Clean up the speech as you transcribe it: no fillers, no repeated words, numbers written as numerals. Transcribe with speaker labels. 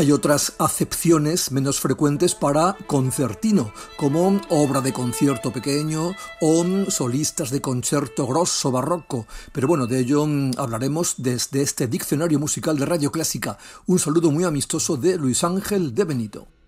Speaker 1: Hay otras acepciones menos frecuentes para concertino, como obra de concierto pequeño o solistas de concerto grosso barroco. Pero bueno, de ello hablaremos desde este diccionario musical de Radio Clásica. Un saludo muy amistoso de Luis Ángel de Benito.